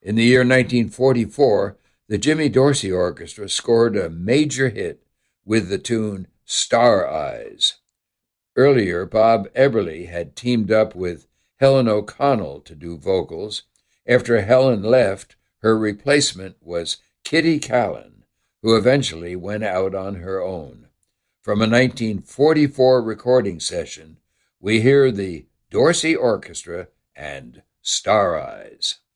In the year 1944, the Jimmy Dorsey Orchestra scored a major hit with the tune Star Eyes. Earlier, Bob Eberly had teamed up with Helen O'Connell to do vocals. After Helen left, her replacement was Kitty Kallen, who eventually went out on her own. From a 1944 recording session, we hear the Dorsey Orchestra and Star Eyes.